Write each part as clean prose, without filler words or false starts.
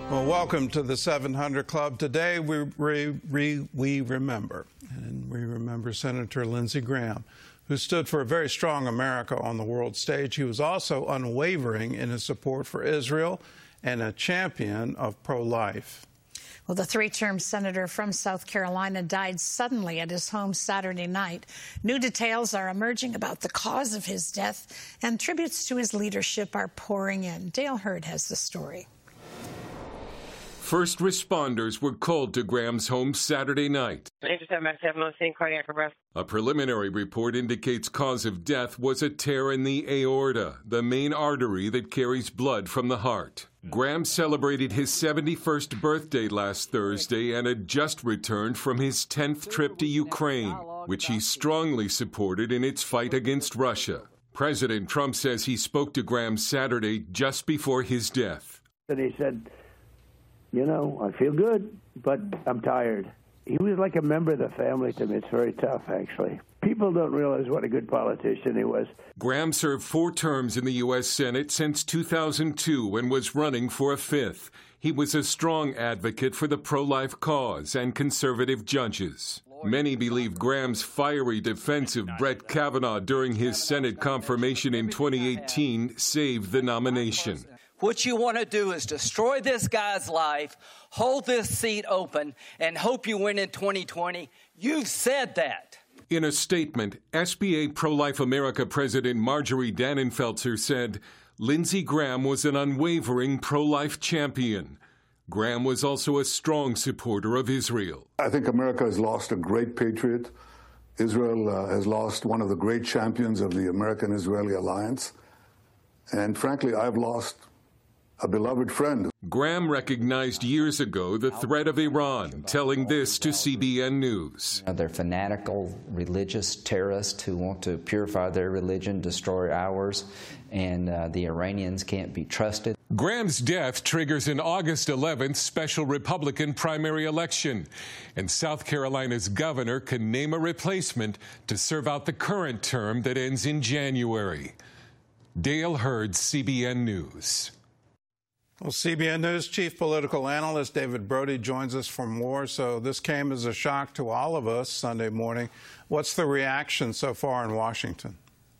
Well, welcome to the 700 Club. Today we remember, and we remember Senator Lindsey Graham, who stood for a very strong America on the world stage. He was also unwavering in his support for Israel and a champion of pro-life. Well, the three-term senator from South Carolina died suddenly at his home Saturday night. New details are emerging about the cause of his death, and tributes to his leadership are pouring in. Dale Hurd has the story. First responders were called to Graham's home Saturday night. Cardiac arrest. A preliminary report indicates cause of death was a tear in the aorta, the main artery that carries blood from the heart. Graham celebrated his 71st birthday last Thursday and had just returned from his 10th trip to Ukraine, which he strongly supported in its fight against Russia. President Trump says he spoke to Graham Saturday just before his death. And he said, "You know, I feel good, but I'm tired." He was like a member of the family to me. It's very tough, actually. People don't realize what a good politician he was. Graham served 4 terms in the U.S. Senate since 2002 and was running for a 5th. He was a strong advocate for the pro-life cause and conservative judges. Many believe Graham's fiery defense of Brett Kavanaugh during his Senate confirmation in 2018 saved the nomination. What you want to do is destroy this guy's life, hold this seat open, and hope you win in 2020. You've said that. In a statement, SBA Pro-Life America President Marjorie Dannenfelser said Lindsey Graham was an unwavering pro-life champion. Graham was also a strong supporter of Israel. I think America has lost a great patriot. Israel has lost one of the great champions of the American-Israeli alliance. And frankly, I've lost a beloved friend. Graham recognized years ago the threat of Iran, telling this to CBN News. They're fanatical religious terrorists who want to purify their religion, destroy ours, and the Iranians can't be trusted. Graham's death triggers an August 11th special Republican primary election, and South Carolina's governor can name a replacement to serve out the current term that ends in January. Dale Hurd, CBN News. Well, CBN News chief political analyst David Brody joins us for more. So this came as a shock to all of us Sunday morning. What's the reaction so far in Washington?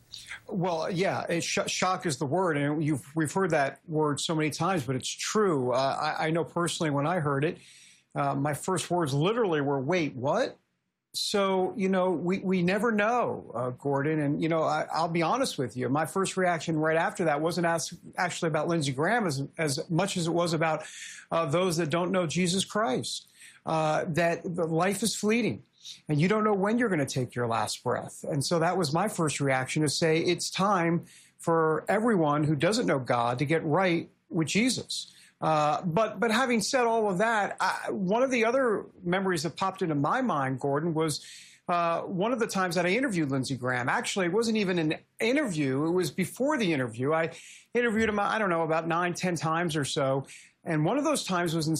Well, yeah, shock is the word, and we've heard that word so many times, but it's true. I know personally when I heard it, my first words literally were, "Wait, what?" So, you know, we never know, Gordon. And, you know, I'll be honest with you. My first reaction right after that wasn't actually about Lindsey Graham as much as it was about those that don't know Jesus Christ, that life is fleeting and you don't know when you're going to take your last breath. And so that was my first reaction, to say it's time for everyone who doesn't know God to get right with Jesus. But having said all of that, one of the other memories that popped into my mind, Gordon, was one of the times that I interviewed Lindsey Graham. Actually, it wasn't even an interview. It was before the interview. I interviewed him, I don't know, about 9-10 times or so. And one of those times was in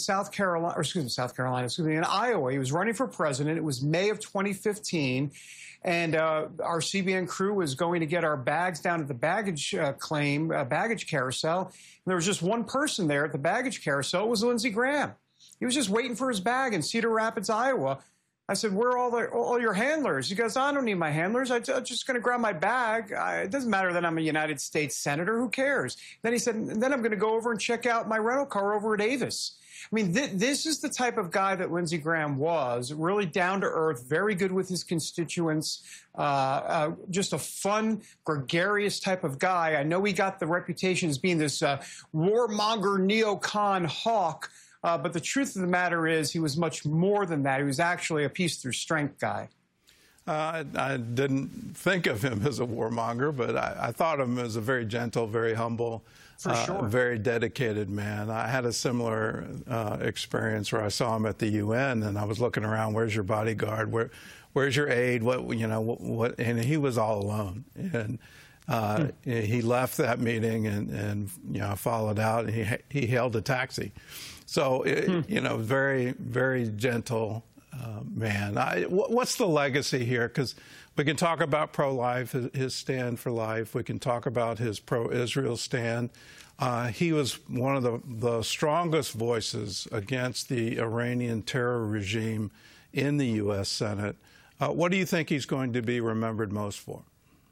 in Iowa. He was running for president. It was May of 2015. And our CBN crew was going to get our bags down at the baggage baggage carousel. And there was just one person there at the baggage carousel. It was Lindsey Graham. He was just waiting for his bag in Cedar Rapids, Iowa. I said, "Where are all your handlers?" He goes, "I don't need my handlers. I'm just going to grab my bag. It doesn't matter that I'm a United States senator. Who cares?" Then he said, "Then I'm going to go over and check out my rental car over at Avis." I mean, this is the type of guy that Lindsey Graham was, really down to earth, very good with his constituents, just a fun, gregarious type of guy. I know he got the reputation as being this warmonger, neocon hawk, but the truth of the matter is he was much more than that. He was actually a peace through strength guy. I didn't think of him as a warmonger, but I thought of him as a very gentle, very humble, For sure. very dedicated man. I had a similar experience where I saw him at the UN, and I was looking around. Where's your bodyguard? Where's your aide? What? And he was all alone. And he left that meeting and followed out. And he hailed a taxi. So very, very gentle. Man, what's the legacy here? Because we can talk about pro-life, his stand for life. We can talk about his pro-Israel stand. He was one of the strongest voices against the Iranian terror regime in the U.S. Senate. What do you think he's going to be remembered most for?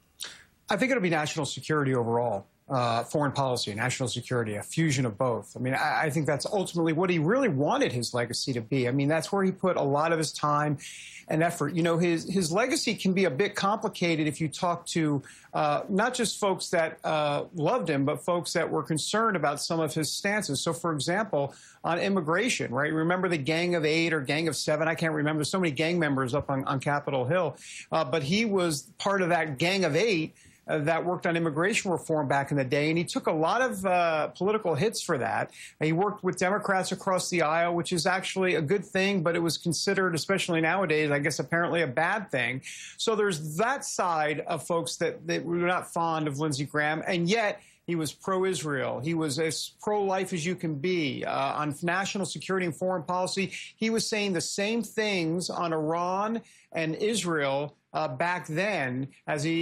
I think it'll be national security overall. Foreign policy, national security, a fusion of both. I mean, I think that's ultimately what he really wanted his legacy to be. I mean, that's where he put a lot of his time and effort. You know, his legacy can be a bit complicated if you talk to not just folks that loved him, but folks that were concerned about some of his stances. So, for example, on immigration, right? Remember the Gang of 8 or Gang of 7? I can't remember. There's so many gang members up on Capitol Hill. But he was part of that Gang of 8 that worked on immigration reform back in the day, and he took a lot of political hits for that. He worked with Democrats across the aisle, which is actually a good thing, but it was considered, especially nowadays, I guess apparently a bad thing. So there's that side of folks that were not fond of Lindsey Graham, and yet he was pro-Israel. He was as pro-life as you can be. On national security and foreign policy, he was saying the same things on Iran and Israel back then as he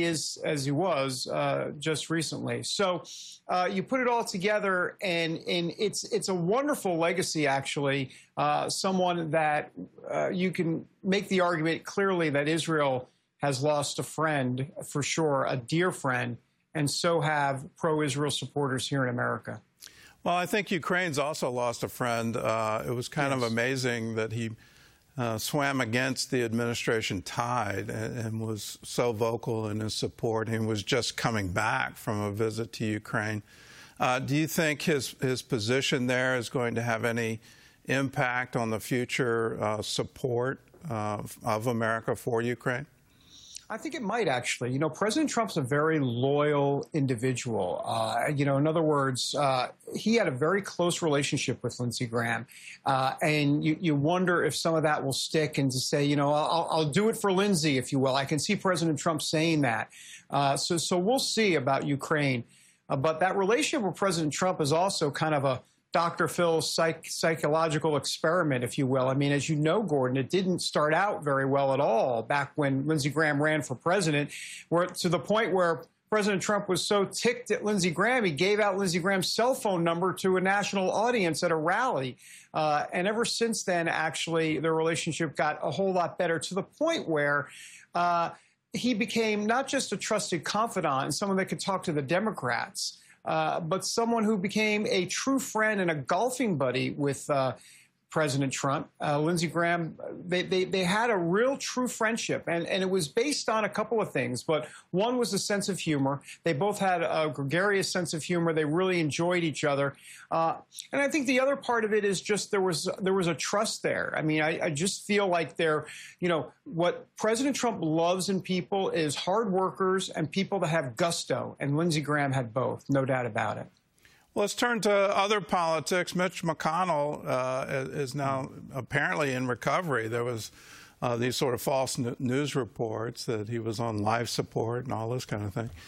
was just recently. So you put it all together, and it's a wonderful legacy, actually. Someone that you can make the argument clearly that Israel has lost a friend, for sure, a dear friend, and so have pro-Israel supporters here in America. Well, I think Ukraine's also lost a friend. It was kind of amazing that he swam against the administration tide and was so vocal in his support. He was just coming back from a visit to Ukraine. Do you think his position there is going to have any impact on the future support of America for Ukraine? I think it might, actually. You know, President Trump's a very loyal individual. You know, in other words, he had a very close relationship with Lindsey Graham. And you wonder if some of that will stick, and to say, you know, I'll do it for Lindsey, if you will. I can see President Trump saying that. So we'll see about Ukraine. But that relationship with President Trump is also kind of a Dr. Phil's psychological experiment, if you will. I mean, as you know, Gordon, it didn't start out very well at all back when Lindsey Graham ran for president, to the point where President Trump was so ticked at Lindsey Graham, he gave out Lindsey Graham's cell phone number to a national audience at a rally. And ever since then, actually, their relationship got a whole lot better, to the point where he became not just a trusted confidant and someone that could talk to the Democrats, but someone who became a true friend and a golfing buddy with President Trump. Lindsey Graham, they had a real true friendship, and it was based on a couple of things, but one was a sense of humor. They both had a gregarious sense of humor. They really enjoyed each other. And I think the other part of it is just there was a trust there. I mean, I just feel like you know, what President Trump loves in people is hard workers and people that have gusto, and Lindsey Graham had both, no doubt about it. Well, let's turn to other politics. Mitch McConnell is now apparently in recovery. There was these sort of false news reports that he was on life support and all this kind of thing.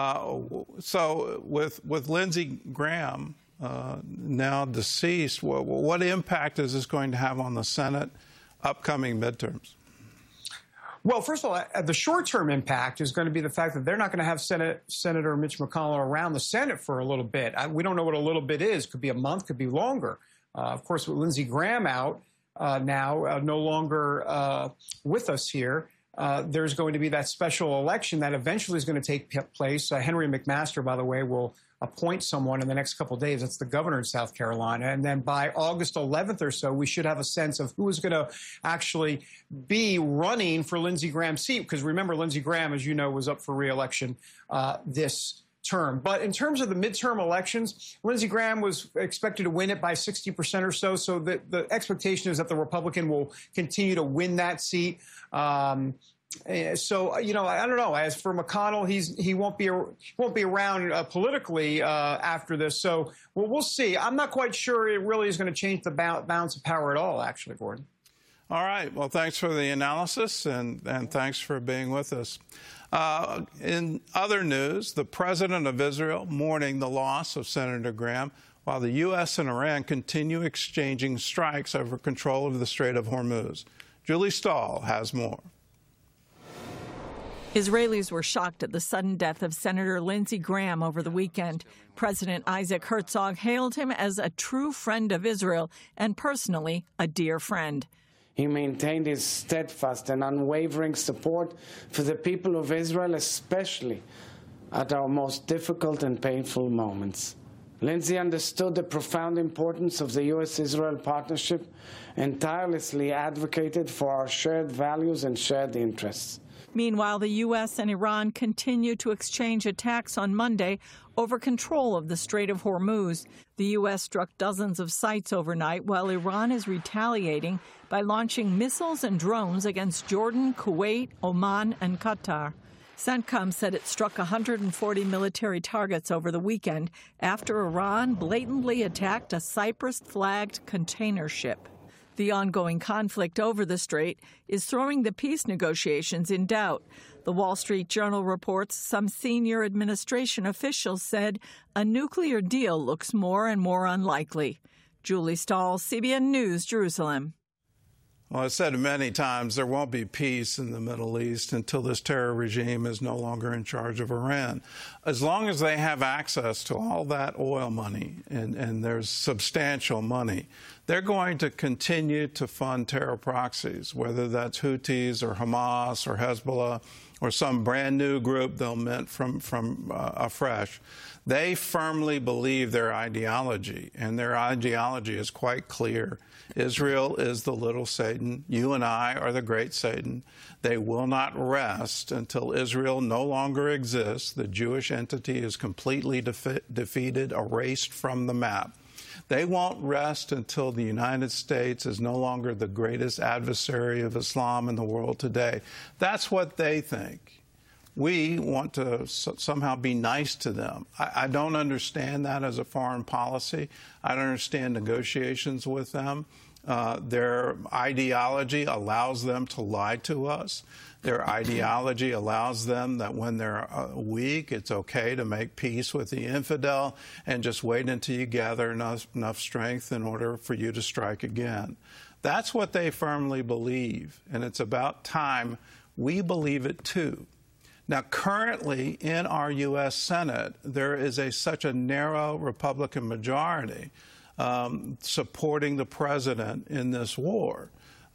So with Lindsey Graham now deceased, what impact is this going to have on the Senate upcoming midterms? Well, first of all, the short-term impact is going to be the fact that they're not going to have Senator Mitch McConnell around the Senate for a little bit. We don't know what a little bit is. Could be a month, could be longer. Of course, with Lindsey Graham out now, no longer with us here, there's going to be that special election that eventually is going to take place. Henry McMaster, by the way, will appoint someone in the next couple of days. That's the governor in South Carolina. And then by August 11th or so, we should have a sense of who is going to actually be running for Lindsey Graham's seat. Because remember, Lindsey Graham, as you know, was up for re-election this term. But in terms of the midterm elections, Lindsey Graham was expected to win it by 60% or so. So the expectation is that the Republican will continue to win that seat. So, you know, I don't know. As for McConnell, he won't be around politically after this. So, well, we'll see. I'm not quite sure it really is going to change the balance of power at all, actually, Gordon. All right. Well, thanks for the analysis, and thanks for being with us. In other news, the president of Israel mourning the loss of Senator Graham, while the U.S. and Iran continue exchanging strikes over control of the Strait of Hormuz. Julie Stahl has more. Israelis were shocked at the sudden death of Senator Lindsey Graham over the weekend. President Isaac Herzog hailed him as a true friend of Israel and personally a dear friend. He maintained his steadfast and unwavering support for the people of Israel, especially at our most difficult and painful moments. Lindsey understood the profound importance of the U.S.-Israel partnership and tirelessly advocated for our shared values and shared interests. Meanwhile, the U.S. and Iran continue to exchange attacks on Monday over control of the Strait of Hormuz. The U.S. struck dozens of sites overnight, while Iran is retaliating by launching missiles and drones against Jordan, Kuwait, Oman, and Qatar. CENTCOM said it struck 140 military targets over the weekend after Iran blatantly attacked a Cyprus-flagged container ship. The ongoing conflict over the strait is throwing the peace negotiations in doubt. The Wall Street Journal reports some senior administration officials said a nuclear deal looks more and more unlikely. Julie Stahl, CBN News, Jerusalem. Well, I said many times there won't be peace in the Middle East until this terror regime is no longer in charge of Iran. As long as they have access to all that oil money, and there's substantial money, they're going to continue to fund terror proxies, whether that's Houthis or Hamas or Hezbollah or some brand new group they'll mint from afresh. They firmly believe their ideology, and their ideology is quite clear. Israel is the little Satan. You and I are the great Satan. They will not rest until Israel no longer exists. The Jewish entity is completely defeated, erased from the map. They won't rest until the United States is no longer the greatest adversary of Islam in the world today. That's what they think. We want to somehow be nice to them. I don't understand that as a foreign policy. I don't understand negotiations with them. Their ideology allows them to lie to us. Their ideology allows them that when they're weak, it's okay to make peace with the infidel and just wait until you gather enough strength in order for you to strike again. That's what they firmly believe, and it's about time we believe it too. Now, currently in our U.S. Senate, there is such a narrow Republican majority supporting the president in this war.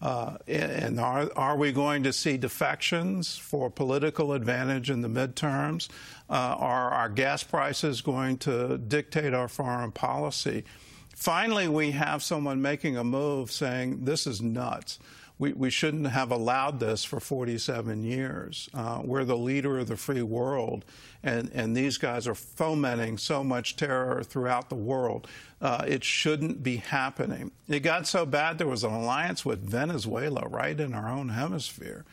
And are we going to see defections for political advantage in the midterms? Are our gas prices going to dictate our foreign policy? Finally, we have someone making a move saying this is nuts. We shouldn't have allowed this for 47 years. We're the leader of the free world, and these guys are fomenting so much terror throughout the world. It shouldn't be happening. It got so bad there was an alliance with Venezuela right in our own hemisphere.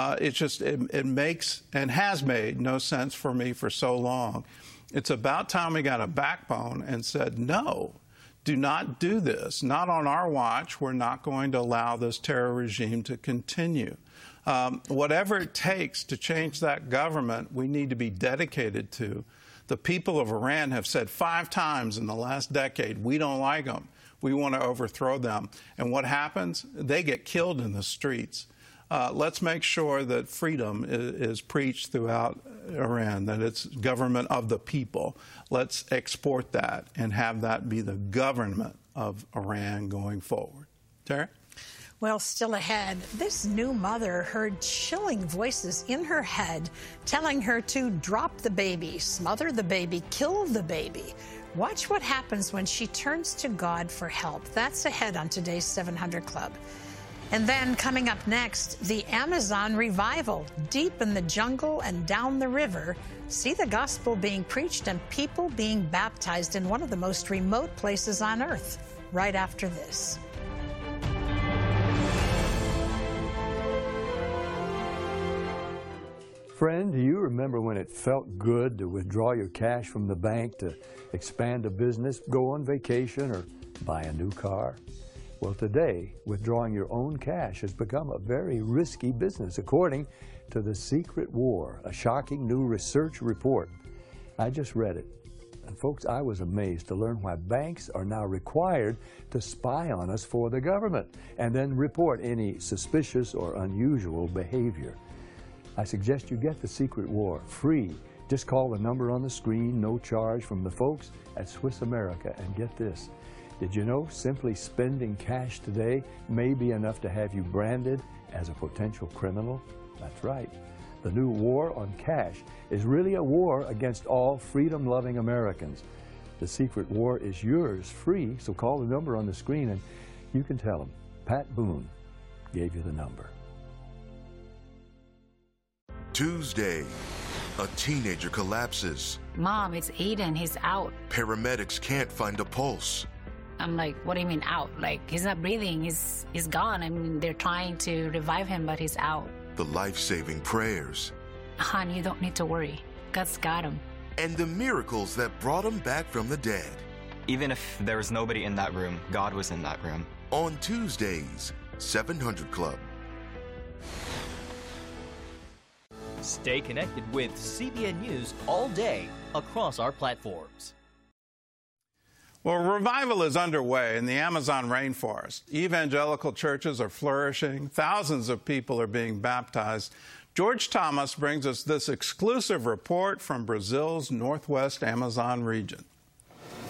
It makes and has made no sense for me for so long. It's about time we got a backbone and said no. Do not do this. Not on our watch. We're not going to allow this terror regime to continue. Whatever it takes to change that government, we need to be dedicated to. The people of Iran have said 5 times in the last decade, we don't like them. We want to overthrow them. And what happens? They get killed in the streets. Let's make sure that freedom is preached throughout Iran, that it's government of the people. Let's export that and have that be the government of Iran going forward. Tara? Well, still ahead, this new mother heard chilling voices in her head telling her to drop the baby, smother the baby, kill the baby. Watch what happens when she turns to God for help. That's ahead on today's 700 Club. And then coming up next, the Amazon revival. Deep in the jungle and down the river, see the gospel being preached and people being baptized in one of the most remote places on earth. Right after this. Friend, do you remember when it felt good to withdraw your cash from the bank to expand a business, go on vacation, or buy a new car? Well, today, withdrawing your own cash has become a very risky business, according to The Secret War, a shocking new research report. I just read it. And folks, I was amazed to learn why banks are now required to spy on us for the government and then report any suspicious or unusual behavior. I suggest you get The Secret War free. Just call the number on the screen, no charge, from the folks at Swiss America. And get this, did you know simply spending cash today may be enough to have you branded as a potential criminal? That's right. The new war on cash is really a war against all freedom-loving Americans. The Secret War is yours free, so call the number on the screen and you can tell them Pat Boone gave you the number. Tuesday, a teenager collapses. Mom, it's Aiden. He's out. Paramedics can't find a pulse. I'm like, what do you mean out? Like, he's not breathing. He's gone. I mean, they're trying to revive him, but he's out. The life-saving prayers. Hon, you don't need to worry. God's got him. And the miracles that brought him back from the dead. Even if there was nobody in that room, God was in that room. On Tuesdays, 700 Club. Stay connected with CBN News all day across our platforms. Well, revival is underway in the Amazon rainforest. Evangelical churches are flourishing. Thousands of people are being baptized. George Thomas brings us this exclusive report from Brazil's northwest Amazon region.